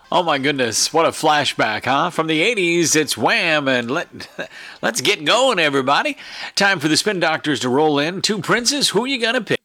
Oh my goodness, what a flashback, huh? From the 80s, it's Wham! And let's get going, everybody. Time for the Spin Doctors to roll in. Two Princes, who you gonna pick?